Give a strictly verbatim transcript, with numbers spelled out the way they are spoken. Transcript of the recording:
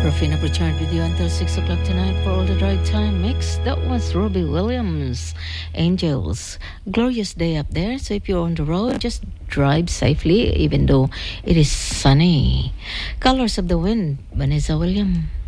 Rufina returned with you until six o'clock tonight for all the drive time mix. That was Robbie Williams, Angels. Glorious day up there, so if you're on the road, just drive safely, even though it is sunny. Colors of the Wind, Vanessa Williams.